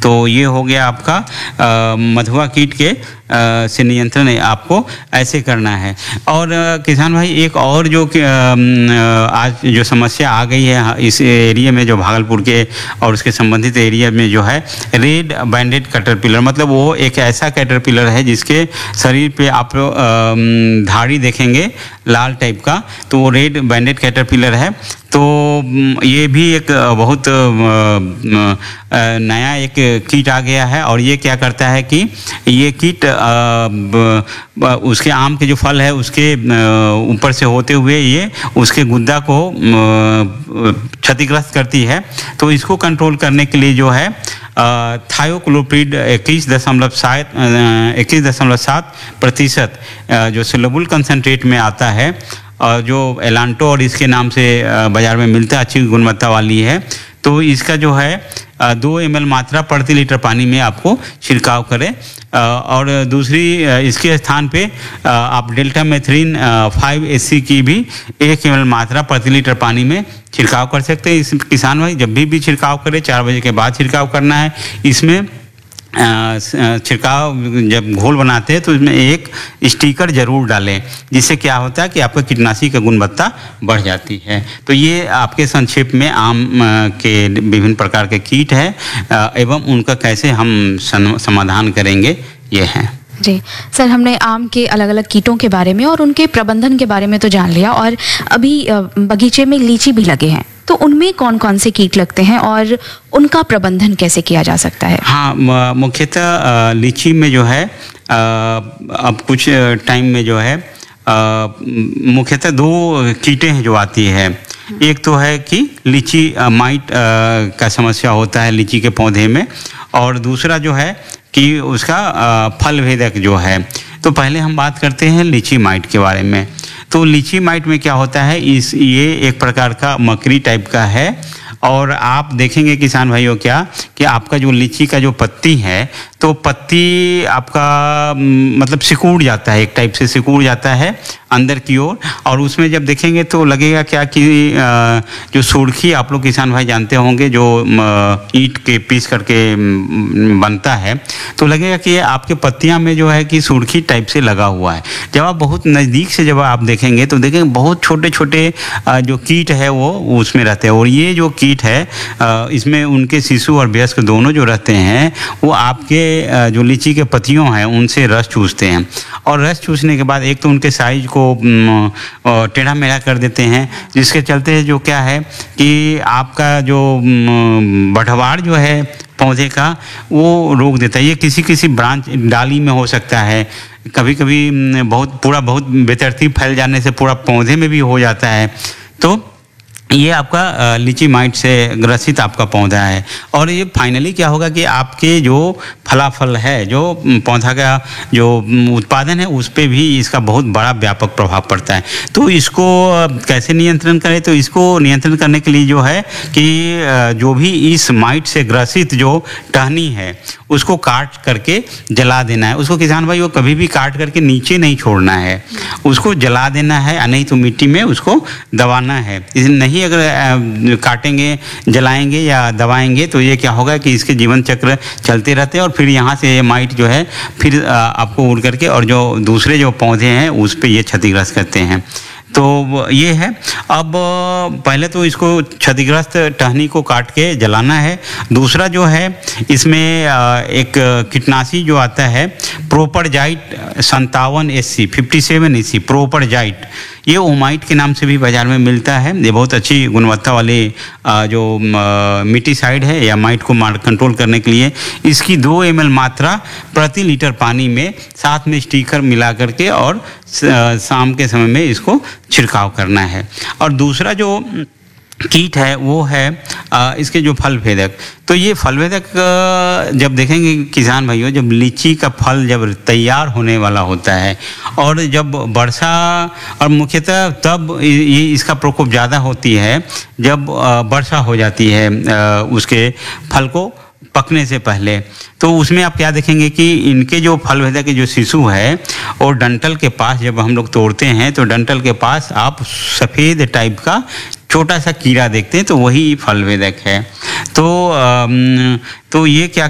तो ये हो गया आपका मधुआ कीट के से नियंत्रण आपको ऐसे करना है। और किसान भाई एक और जो आज जो समस्या आ गई है इस एरिया में, जो भागलपुर के और उसके संबंधित एरिया में जो है, रेड बैंडेड कैटरपिलर, मतलब वो एक ऐसा कैटरपिलर है जिसके शरीर पे आप धाड़ी देखेंगे लाल टाइप का, तो वो रेड बैंडेड कैटरपिलर है। तो ये भी एक बहुत नया एक कीट आ गया है, और ये क्या करता है कि ये कीट उसके आम के जो फल है उसके ऊपर से होते हुए ये उसके गुद्दा को क्षतिग्रस्त करती है। तो इसको कंट्रोल करने के लिए जो है थायोक्लोप्रिड 21.7% जो सोलबल कंसनट्रेट में आता है, जो एलांटो और इसके नाम से बाज़ार में मिलता है, अच्छी गुणवत्ता वाली है। तो इसका जो है 2 ml मात्रा प्रति लीटर पानी में आपको छिड़काव करें। और दूसरी इसके स्थान पे आप डेल्टा मेथ्रीन 5-SC की भी 1 ml मात्रा प्रति लीटर पानी में छिड़काव कर सकते हैं। इस किसान भाई जब भी छिड़काव करें 4 बजे के बाद छिड़काव करना है। इसमें छिड़काव जब घोल बनाते हैं तो इसमें एक स्टिकर जरूर डालें, जिससे क्या होता है कि आपका कीटनाशी का गुणवत्ता बढ़ जाती है। तो ये आपके संक्षेप में आम के विभिन्न प्रकार के कीट हैं एवं उनका कैसे हम समाधान करेंगे, ये हैं। जी सर, हमने आम के अलग अलग कीटों के बारे में और उनके प्रबंधन के बारे में तो जान लिया, और अभी बगीचे में लीची भी लगे हैं, तो उनमें कौन कौन से कीट लगते हैं और उनका प्रबंधन कैसे किया जा सकता है? हाँ, मुख्यतः लीची में जो है अब कुछ टाइम में जो है मुख्यतः 2 कीटें जो आती है। एक तो है कि लीची माइट का समस्या होता है लीची के पौधे में, और दूसरा जो है कि उसका फल भेदक जो है। तो पहले हम बात करते हैं लीची माइट के बारे में। तो लीची माइट में क्या होता है, ये एक प्रकार का मकड़ी टाइप का है, और आप देखेंगे किसान भाइयों क्या कि आपका जो लीची का जो पत्ती है, तो पत्ती आपका मतलब सिकुड़ जाता है, एक टाइप से सिकुड़ जाता है अंदर की ओर, और उसमें जब देखेंगे तो लगेगा क्या कि जो सुर्खी आप लोग किसान भाई जानते होंगे, जो ईंट के पीस करके बनता है, तो लगेगा कि आपके पत्तियां में जो है कि सुर्खी टाइप से लगा हुआ है। जब आप बहुत नज़दीक से जब आप देखेंगे तो देखेंगे बहुत छोटे छोटे जो कीट है वो उसमें रहते हैं, और ये जो कीट है इसमें उनके शिशु और वयस्क दोनों जो रहते हैं वो आपके जो लीची के पत्तियों हैं उनसे रस चूसते हैं, और रस चूसने के बाद एक तो उनके साइज को टेढ़ा मेढ़ा कर देते हैं, जिसके चलते जो क्या है कि आपका जो बढ़वाड़ जो है पौधे का वो रोक देता है। ये किसी किसी ब्रांच डाली में हो सकता है, कभी कभी बहुत बेतरतीब फैल जाने से पूरा पौधे में भी हो जाता है। तो ये आपका लीची माइट से ग्रसित आपका पौधा है, और ये फाइनली क्या होगा कि आपके जो फलाफल है, जो पौधा का जो उत्पादन है, उस पे भी इसका बहुत बड़ा व्यापक प्रभाव पड़ता है। तो इसको कैसे नियंत्रण करें? तो इसको नियंत्रण करने के लिए जो है कि जो भी इस माइट से ग्रसित जो टहनी है उसको काट करके जला देना है। उसको किसान भाई वो कभी भी काट करके नीचे नहीं छोड़ना है, उसको जला देना है, नहीं तो मिट्टी में उसको दबाना है। इसे नहीं अगर काटेंगे, जलाएंगे या दबाएंगे तो ये क्या होगा कि इसके जीवन चक्र चलते रहते हैं, और फिर यहाँ से ये माइट जो है फिर आपको उड़ करके और जो दूसरे जो पौधे हैं उस पे ये क्षतिग्रस्त करते हैं। तो ये है। अब पहले तो इसको क्षतिग्रस्त टहनी को काट के जलाना है। दूसरा जो है इसमें एक कीटनाशी जो आता है प्रोपरजाइट 57SC प्रोपरजाइट, ये ओमाइट के नाम से भी बाज़ार में मिलता है। ये बहुत अच्छी गुणवत्ता वाले जो मिटीसाइड है या माइट को कंट्रोल करने के लिए इसकी 2 ml मात्रा प्रति लीटर पानी में साथ में स्टिकर मिला करके और शाम के समय में इसको छिड़काव करना है। और दूसरा जो कीट है वो है इसके जो फल भेदक। तो ये फल भेदक जब देखेंगे किसान भाइयों, जब लीची का फल जब तैयार होने वाला होता है और जब वर्षा, और मुख्यतः तब ये इसका प्रकोप ज़्यादा होती है जब वर्षा हो जाती है उसके फल को पकने से पहले। तो उसमें आप क्या देखेंगे कि इनके जो फल भेदक के जो शिशु है और डंठल के पास जब हम लोग तोड़ते हैं तो डंठल के पास आप सफ़ेद टाइप का छोटा सा कीड़ा देखते हैं, तो वही फल भेदक है। तो ये क्या